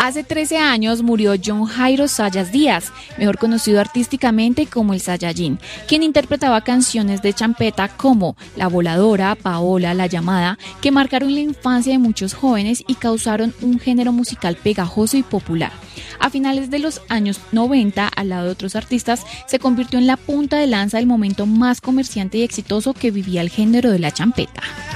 Hace 13 años murió John Jairo Zayas Díaz, mejor conocido artísticamente como el Saiyajin, quien interpretaba canciones de champeta como La Voladora, Paola, La Llamada, que marcaron la infancia de muchos jóvenes y causaron un género musical pegajoso y popular. A finales de los años 90, al lado de otros artistas, se convirtió en la punta de lanza del momento más comerciante y exitoso que vivía el género de la champeta.